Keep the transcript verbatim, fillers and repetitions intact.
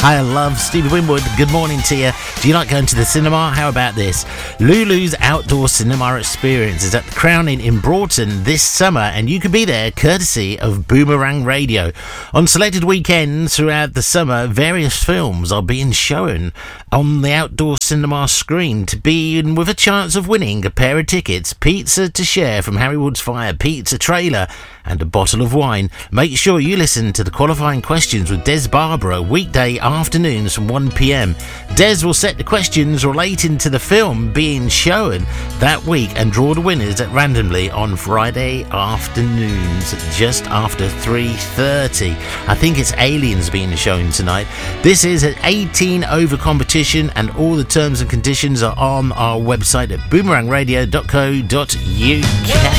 I love Stevie Winwood. Good morning to you. Do you like going to the cinema? How about this? Lulu's Outdoor Cinema Experience is at the Crown Inn in Broughton this summer, and you can be there courtesy of Boomerang Radio. On selected weekends throughout the summer, various films are being shown on the outdoor cinema screen to be in with a chance of winning a pair of tickets, pizza to share from Harry Wood's Fire Pizza trailer, and a bottle of wine. Make sure you listen to the qualifying questions with Des Barbara weekday afternoons from one p.m. Des will set the questions relating to the film being shown that week and draw the winners at randomly on Friday afternoons just after three thirty. I think it's Aliens being shown tonight. This is an eighteen over competition, and all the terms and conditions are on our website at boomerang radio dot co dot uk.